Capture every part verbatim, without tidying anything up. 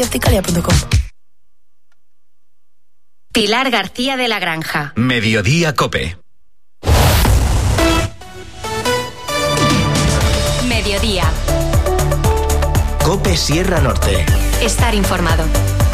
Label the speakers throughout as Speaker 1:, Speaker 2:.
Speaker 1: Opticalia punto com.
Speaker 2: Pilar García de la Granja.
Speaker 3: Mediodía Cope.
Speaker 2: Mediodía.
Speaker 3: Cope Sierra Norte.
Speaker 2: Estar informado.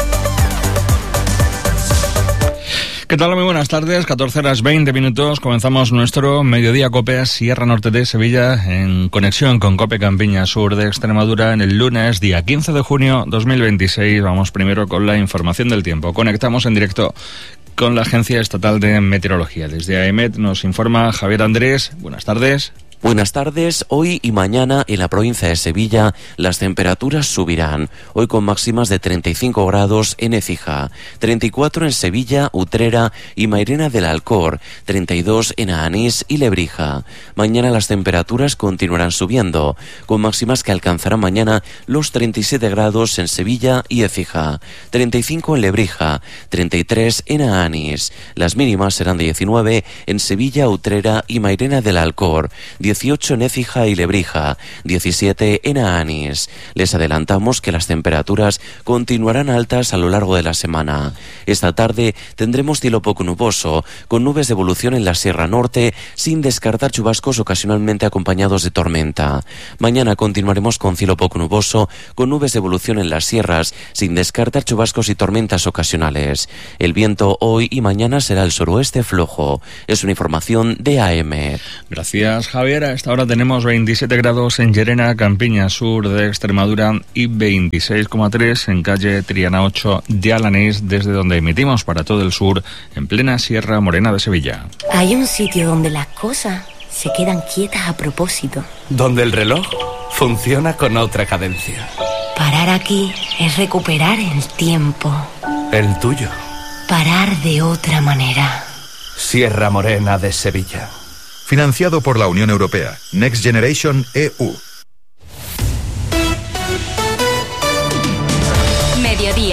Speaker 4: ¿Qué tal? Muy buenas tardes, catorce horas veinte minutos. Comenzamos nuestro Mediodía Cope Sierra Norte de Sevilla en conexión con Cope Campiña Sur de Extremadura en el lunes, día quince de junio dos mil veintiséis. Vamos primero con la información del tiempo. Conectamos en directo con la Agencia Estatal de Meteorología. Desde AEMET nos informa Javier Andrés. Buenas tardes.
Speaker 5: Buenas tardes. Hoy y mañana en la provincia de Sevilla las temperaturas subirán. Hoy con máximas de treinta y cinco grados en Écija, treinta y cuatro en Sevilla, Utrera y Mairena del Alcor, treinta y dos en Aganís y Lebrija. Mañana las temperaturas continuarán subiendo, con máximas que alcanzarán mañana los treinta y siete grados en Sevilla y Écija, treinta y cinco en Lebrija, treinta y tres en Aganís. Las mínimas serán de diecinueve en Sevilla, Utrera y Mairena del Alcor, dieciocho en Écija y Lebrija, diecisiete en Aganís. Les adelantamos que las temperaturas continuarán altas a lo largo de la semana. Esta tarde tendremos cielo poco nuboso, con nubes de evolución en la Sierra Norte, sin descartar chubascos ocasionalmente acompañados de tormenta. Mañana continuaremos con cielo poco nuboso, con nubes de evolución en las sierras, sin descartar chubascos y tormentas ocasionales. El viento hoy y mañana será el suroeste flojo. Es una información de AEMET.
Speaker 4: Gracias, Javier. A esta hora tenemos veintisiete grados en Llerena, Campiña Sur de Extremadura y veintiséis coma tres en calle Triana ocho de Alanís, desde donde emitimos para todo el sur en plena Sierra Morena de Sevilla.
Speaker 1: Hay un sitio donde las cosas se quedan quietas a propósito.
Speaker 6: Donde el reloj funciona con otra cadencia.
Speaker 1: Parar aquí es recuperar el tiempo.
Speaker 6: El tuyo.
Speaker 1: Parar de otra manera.
Speaker 6: Sierra Morena de Sevilla.
Speaker 7: Financiado por la Unión Europea. Next Generation E U.
Speaker 2: Mediodía.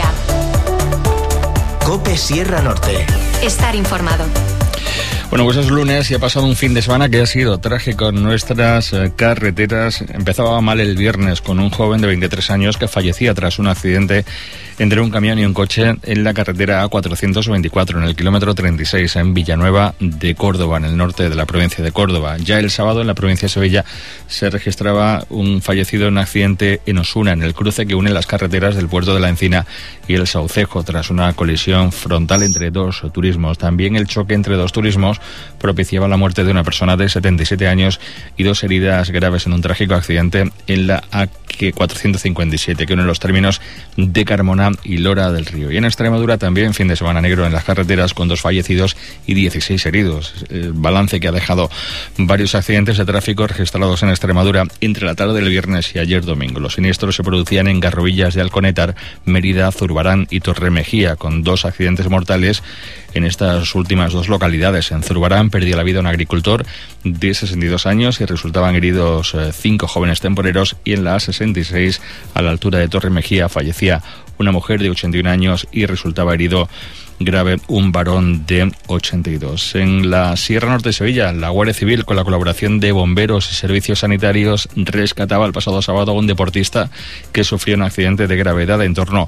Speaker 3: Cope Sierra Norte.
Speaker 2: Estar informado.
Speaker 4: Bueno, pues es lunes y ha pasado un fin de semana que ha sido trágico en nuestras eh, carreteras. Empezaba mal el viernes con un joven de veintitrés años que fallecía tras un accidente entre un camión y un coche en la carretera A cuatrocientos veinticuatro, en el kilómetro treinta y seis, en Villanueva de Córdoba, en el norte de la provincia de Córdoba. Ya el sábado en la provincia de Sevilla se registraba un fallecido en un accidente en Osuna, en el cruce que une las carreteras del Puerto de la Encina y el Saucejo, tras una colisión frontal entre dos turismos. También el choque entre dos turismos propiciaba la muerte de una persona de setenta y siete años y dos heridas graves en un trágico accidente en la A cuatrocientos cincuenta y siete, que une los términos de Carmona y Lora del Río. Y en Extremadura también fin de semana negro en las carreteras, con dos fallecidos y dieciséis heridos. El balance que ha dejado varios accidentes de tráfico registrados en Extremadura entre la tarde del viernes y ayer domingo. Los siniestros se producían en Garrovillas de Alconétar, Mérida, Zurbarán y Torremejía, con dos accidentes mortales en estas últimas dos localidades. En Zurbarán perdía la vida un agricultor de sesenta y dos años y resultaban heridos eh, cinco jóvenes temporeros, y en la A sesenta y seis, a la altura de Torremejía, fallecía una mujer de ochenta y un años y resultaba herido grave un varón de ochenta y dos. En la Sierra Norte de Sevilla, la Guardia Civil, con la colaboración de bomberos y servicios sanitarios, rescataba el pasado sábado a un deportista que sufrió un accidente de gravedad en torno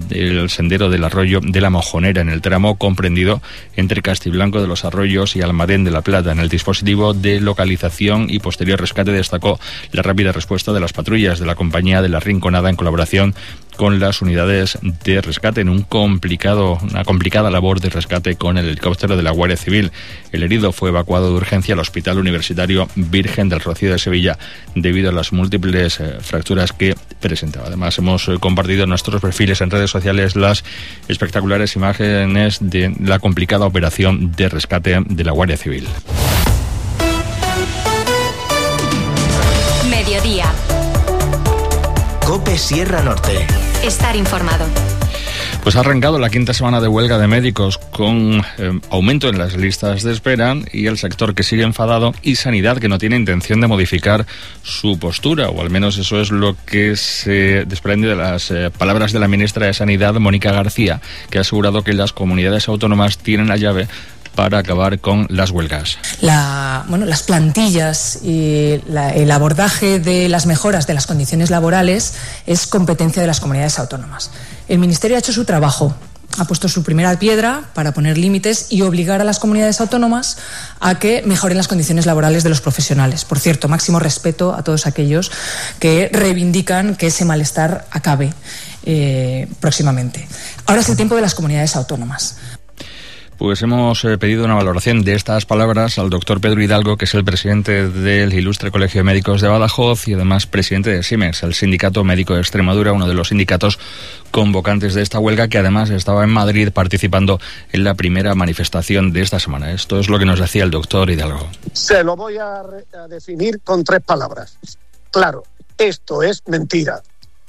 Speaker 4: al sendero del arroyo de la Mojonera, en el tramo comprendido entre Castiblanco de los Arroyos y Almadén de la Plata. En el dispositivo de localización y posterior rescate destacó la rápida respuesta de las patrullas de la Compañía de la Rinconada en colaboración con las unidades de rescate en un complicado, una complicada labor de rescate con el helicóptero de la Guardia Civil. El herido fue evacuado de urgencia al Hospital Universitario Virgen del Rocío de Sevilla debido a las múltiples eh, fracturas que presentaba. Además, hemos eh, compartido en nuestros perfiles en redes sociales las espectaculares imágenes de la complicada operación de rescate de la Guardia Civil.
Speaker 2: Mediodía.
Speaker 3: Cope Sierra Norte.
Speaker 2: Estar informado.
Speaker 4: Pues ha arrancado la quinta semana de huelga de médicos, con eh, aumento en las listas de espera, y el sector que sigue enfadado, y Sanidad que no tiene intención de modificar su postura, o al menos eso es lo que se desprende de las eh, palabras de la ministra de Sanidad, Mónica García, que ha asegurado que las comunidades autónomas tienen la llave para acabar con las huelgas.
Speaker 8: La, bueno, las plantillas y la, el abordaje de las mejoras de las condiciones laborales es competencia de las comunidades autónomas. El Ministerio ha hecho su trabajo, ha puesto su primera piedra para poner límites y obligar a las comunidades autónomas a que mejoren las condiciones laborales de los profesionales. Por cierto, máximo respeto a todos aquellos que reivindican que ese malestar acabe eh, próximamente. Ahora es el tiempo de las comunidades autónomas.
Speaker 4: Pues hemos eh, pedido una valoración de estas palabras al doctor Pedro Hidalgo, que es el presidente del Ilustre Colegio de Médicos de Badajoz y además presidente de SIMEX, el Sindicato Médico de Extremadura, uno de los sindicatos convocantes de esta huelga, que además estaba en Madrid participando en la primera manifestación de esta semana. Esto es lo que nos decía el doctor Hidalgo.
Speaker 9: Se lo voy a, re- a definir con tres palabras. Claro, esto es mentira.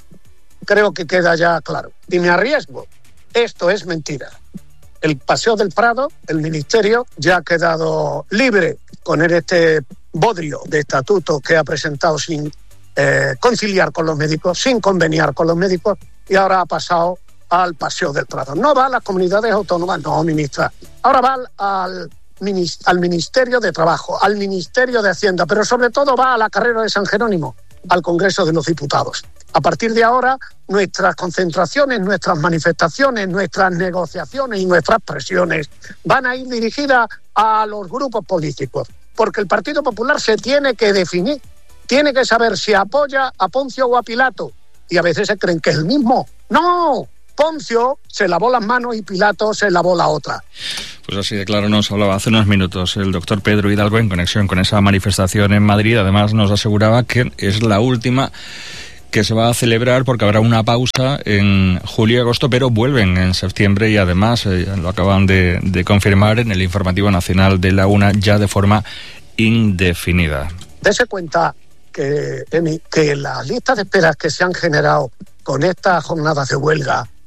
Speaker 9: Creo que queda ya claro. Y me arriesgo, esto es mentira. El Paseo del Prado, el Ministerio, ya ha quedado libre con este bodrio de estatuto que ha presentado sin eh, conciliar con los médicos, sin conveniar con los médicos, y ahora ha pasado al Paseo del Prado. No va a las comunidades autónomas, no, ministra. Ahora va al, al, al Ministerio de Trabajo, al Ministerio de Hacienda, pero sobre todo va a la carrera de San Jerónimo, al Congreso de los Diputados. A partir de ahora, nuestras concentraciones, nuestras manifestaciones, nuestras negociaciones y nuestras presiones van a ir dirigidas a los grupos políticos, porque el Partido Popular se tiene que definir, tiene que saber si apoya a Poncio o a Pilato, y a veces se creen que es el mismo. ¡No! Poncio se lavó las manos y Pilato se lavó la otra.
Speaker 4: Pues así de claro nos hablaba hace unos minutos el doctor Pedro Hidalgo en conexión con esa manifestación en Madrid. Además nos aseguraba que es la última que se va a celebrar porque habrá una pausa en julio y agosto, pero vuelven en septiembre y además eh, lo acaban de, de confirmar en el Informativo Nacional de la UNA ya de forma indefinida.
Speaker 9: Dese cuenta que, Emi, que las listas de esperas que se han generado con estas jornadas de huelga